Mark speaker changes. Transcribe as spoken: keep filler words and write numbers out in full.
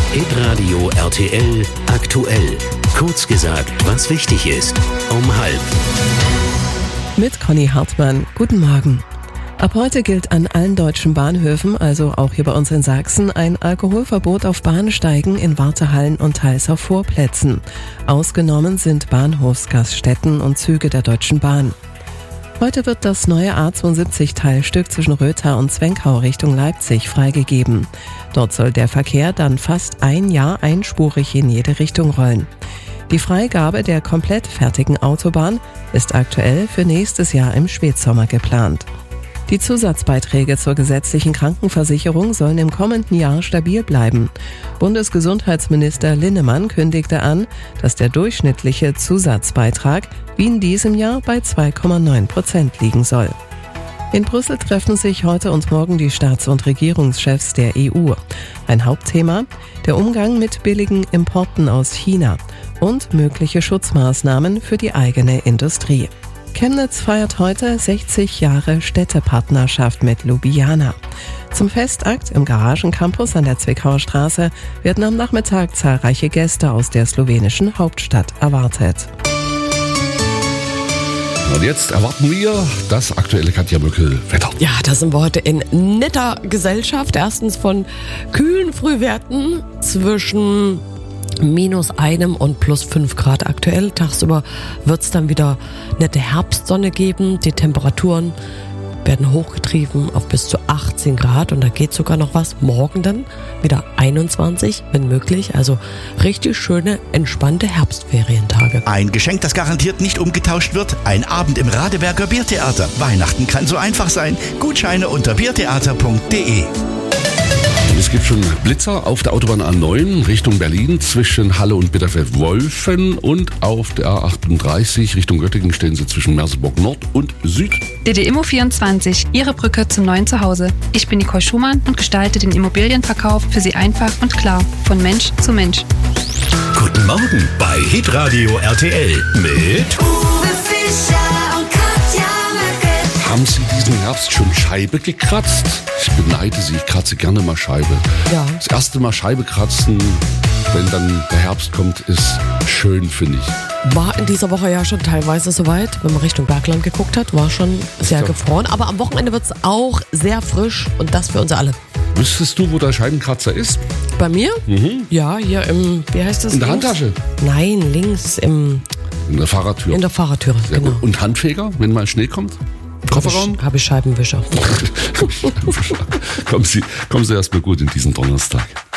Speaker 1: Hitradio R T L aktuell. Kurz gesagt, was wichtig ist. Um halb.
Speaker 2: Mit Conny Hartmann. Guten Morgen. Ab heute gilt an allen deutschen Bahnhöfen, also auch hier bei uns in Sachsen, ein Alkoholverbot auf Bahnsteigen, in Wartehallen und teils auf Vorplätzen. Ausgenommen sind Bahnhofsgaststätten und Züge der Deutschen Bahn. Heute wird das neue A zweiundsiebzig-Teilstück zwischen Rötha und Zwenkau Richtung Leipzig freigegeben. Dort soll der Verkehr dann fast ein Jahr einspurig in jede Richtung rollen. Die Freigabe der komplett fertigen Autobahn ist aktuell für nächstes Jahr im Spätsommer geplant. Die Zusatzbeiträge zur gesetzlichen Krankenversicherung sollen im kommenden Jahr stabil bleiben. Bundesgesundheitsminister Linnemann kündigte an, dass der durchschnittliche Zusatzbeitrag wie in diesem Jahr bei zwei Komma neun Prozent liegen soll. In Brüssel treffen sich heute und morgen die Staats- und Regierungschefs der E U. Ein Hauptthema: der Umgang mit billigen Importen aus China und mögliche Schutzmaßnahmen für die eigene Industrie. Chemnitz feiert heute sechzig Jahre Städtepartnerschaft mit Ljubljana. Zum Festakt im Garagencampus an der Zwickauer Straße werden am Nachmittag zahlreiche Gäste aus der slowenischen Hauptstadt erwartet.
Speaker 3: Und jetzt erwarten wir das aktuelle Katja Mückel-Wetter.
Speaker 4: Ja, da sind wir heute in netter Gesellschaft. Erstens von kühlen Frühwerten zwischen minus einem und plus fünf Grad aktuell. Tagsüber wird es dann wieder nette Herbstsonne geben. Die Temperaturen werden hochgetrieben auf bis zu achtzehn Grad und da geht sogar noch was. Morgen dann wieder einundzwanzig, wenn möglich. Also richtig schöne, entspannte Herbstferientage.
Speaker 5: Ein Geschenk, das garantiert nicht umgetauscht wird. Ein Abend im Radeberger Biertheater. Weihnachten kann so einfach sein. Gutscheine unter biertheater punkt de.
Speaker 3: Es gibt schon Blitzer auf der Autobahn A neun Richtung Berlin zwischen Halle und Bitterfeld-Wolfen und auf der A achtunddreißig Richtung Göttingen stehen sie zwischen Merseburg Nord und Süd.
Speaker 6: D D Immo vierundzwanzig, Ihre Brücke zum neuen Zuhause. Ich bin Nicole Schumann und gestalte den Immobilienverkauf für Sie einfach und klar, von Mensch zu Mensch.
Speaker 1: Guten Morgen bei Hitradio R T L mit
Speaker 7: Uwe Fischer und Katja Mückel.
Speaker 3: Haben Sie diesen Herbst schon Scheibe gekratzt? Ich beneide Sie, ich kratze gerne mal Scheibe.
Speaker 4: Ja.
Speaker 3: Das erste Mal Scheibe kratzen, wenn dann der Herbst kommt, ist schön, finde ich.
Speaker 4: War in dieser Woche ja schon teilweise soweit, wenn man Richtung Bergland geguckt hat, war schon sehr
Speaker 3: Ja.
Speaker 4: gefroren. Aber am Wochenende wird es auch sehr frisch und das für uns alle.
Speaker 3: Wüsstest du, wo der Scheibenkratzer ist?
Speaker 4: Bei mir?
Speaker 3: Mhm.
Speaker 4: Ja, hier im, wie heißt das?
Speaker 3: In der
Speaker 4: links?
Speaker 3: Handtasche?
Speaker 4: Nein, links im,
Speaker 3: In der Fahrradtür.
Speaker 4: in der Fahrradtüre,
Speaker 3: Sehr
Speaker 4: genau.
Speaker 3: gut. Und Handfeger, wenn mal Schnee kommt? Kofferraum?
Speaker 4: Habe ich Scheibenwischer.
Speaker 3: kommen Sie, kommen Sie erst mal gut in diesen Donnerstag.